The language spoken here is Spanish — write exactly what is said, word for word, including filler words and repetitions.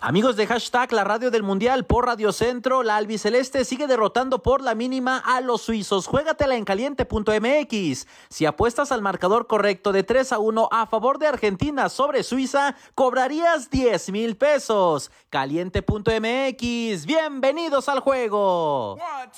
Amigos de hashtag La Radio del Mundial por Radio Centro, la albiceleste sigue derrotando por la mínima a los suizos. Juégatela en caliente punto m x. Si apuestas al marcador correcto de tres a uno a favor de Argentina sobre Suiza, cobrarías diez mil pesos. caliente punto m x. Bienvenidos al juego.